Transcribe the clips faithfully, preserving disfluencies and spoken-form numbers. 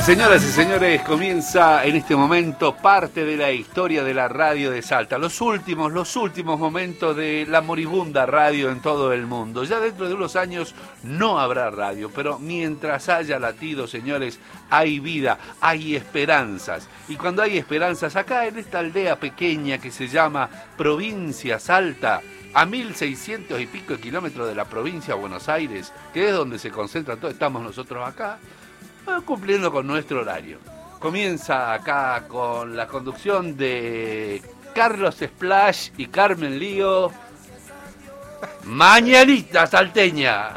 Señoras y señores, comienza en este momento parte de la historia de la radio de Salta. Los últimos, los últimos momentos de la moribunda radio en todo el mundo. Ya dentro de unos años no habrá radio, pero mientras haya latido, señores, hay vida, hay esperanzas. Y cuando hay esperanzas, acá en esta aldea pequeña que se llama Provincia Salta, a mil seiscientos y pico de kilómetros de la provincia de Buenos Aires, que es donde se concentran todos, estamos nosotros acá, cumpliendo con nuestro horario. Comienza acá con la conducción de Carlos Splash y Carmen Lío, Mañanitas Salteñas.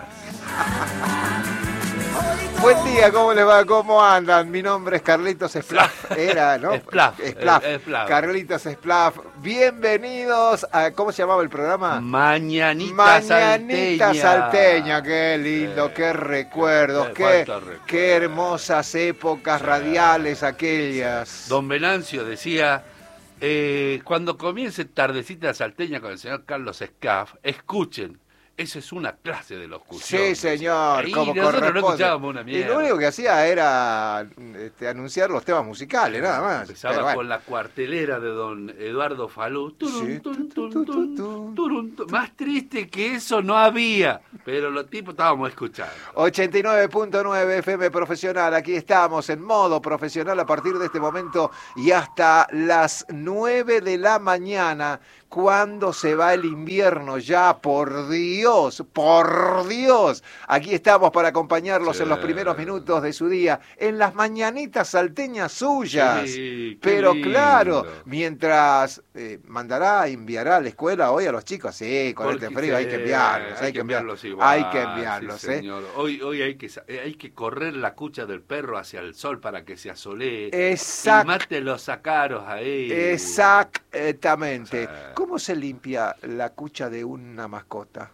Buen día, ¿cómo les va? ¿Cómo andan? Mi nombre es Carlitos Splaff, era, ¿no? Splaff, Splaff. eh, Splaff. Carlitos Splaff. Bienvenidos a, ¿cómo se llamaba el programa? Mañanitas Mañanita Salteñas. Salteña, qué lindo, Eh, qué recuerdos, eh, qué, cuántos recuerdos. qué hermosas épocas Sí. radiales aquellas. Don Venancio decía, eh, cuando comience Tardecita Salteña con el señor Carlos Scaff, escuchen. Esa es una clase de locución. Sí, señor, Y como nosotros no corresponde. escuchábamos una Y mierda. lo único que hacía era este, anunciar los temas musicales, nada más. Empezaba Pero bueno. con la cuartelera de don Eduardo Falú. Turun, Sí. tun, tun, tun, turun, tun. Más triste que eso no había, pero los tipos estábamos escuchando. ochenta y nueve punto nueve F M Profesional, aquí estamos en modo profesional a partir de este momento y hasta las nueve de la mañana, cuando se va el invierno ya, por Dios, por Dios. Aquí estamos para acompañarlos Sí. en los primeros minutos de su día, en las mañanitas salteñas suyas. Sí, qué Pero lindo. claro, mientras eh, mandará, enviará a la escuela hoy a los chicos, sí, con Porque este frío hay sí, que enviarlos, hay, que enviarlos, igual, hay que enviarlos, sí, ¿eh? señor. Hoy, hoy hay que sa- eh, hay que correr la cucha del perro hacia el sol para que se asolee. Exact- Y mate los ácaros ahí. Exactamente. Sí. ¿Cómo se limpia la cucha de una mascota?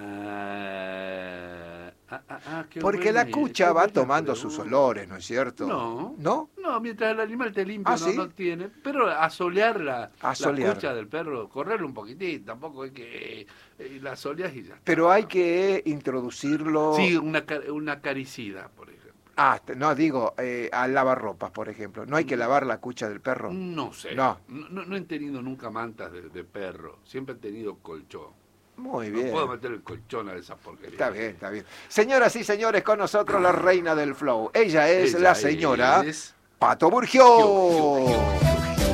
Ah, ah, ah, ah, qué Porque buena la idea, cucha qué va buena tomando sus pregunta. olores, ¿no es cierto? No. ¿No? No, mientras el animal te limpia ¿Ah, no, sí? no tiene. Pero asolear la, Asolear. la cucha del perro, correrle un poquitito, tampoco hay que... Eh, la soleas y ya está. Pero hay que introducirlo... Sí, una, ca- una acaricida, por ejemplo. Ah, no, digo, eh, al lavarropas, por ejemplo. ¿No hay que lavar la cucha del perro? No sé. No. No, no he tenido nunca mantas de, de perro. Siempre he tenido colchón. Muy No bien. puedo meter el colchón a esa porquería. Está bien, está bien. Señoras y señores, con nosotros la reina del flow. Ella es Ella la señora es- Pato Burgio.